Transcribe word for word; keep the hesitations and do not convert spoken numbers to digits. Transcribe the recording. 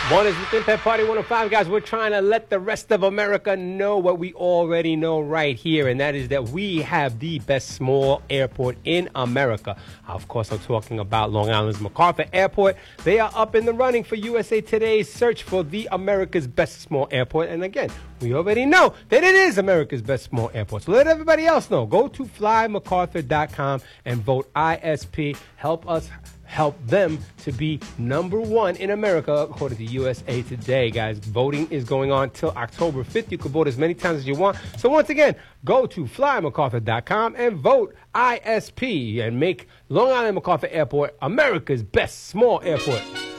Mornings with Impact Party one oh five, guys. We're trying to let the rest of America know what we already know right here, and that is that we have the best small airport in America. Of course, I'm talking about Long Island's MacArthur Airport. They are up in the running for U S A Today's search for the America's best small airport. And again, we already know that it is America's best small airport. So let everybody else know. Go to fly macarthur dot com and vote I S P. Help us help them to be number one in America, according to U S A Today, guys. Voting is going on till October fifth. You can vote as many times as you want. So once again, go to fly macarthur dot com and vote I S P and make Long Island MacArthur Airport America's best small airport.